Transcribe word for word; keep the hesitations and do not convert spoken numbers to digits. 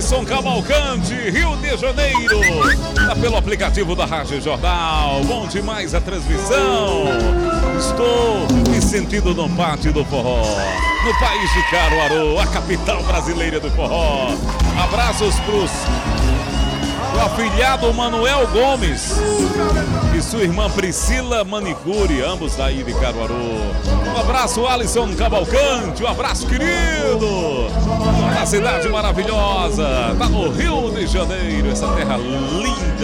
Alisson Cavalcante, Rio de Janeiro. Tá pelo aplicativo da Rádio Jornal. Bom demais a transmissão. Estou me sentindo no pátio do forró, no país de Caruaru, a capital brasileira do forró. Abraços pros o afilhado Manuel Gomes e sua irmã Priscila Manicure, ambos daí de Caruaru. Um abraço, Alisson Cavalcante, um abraço, querido. Na cidade maravilhosa, tá no Rio de Janeiro, essa terra linda.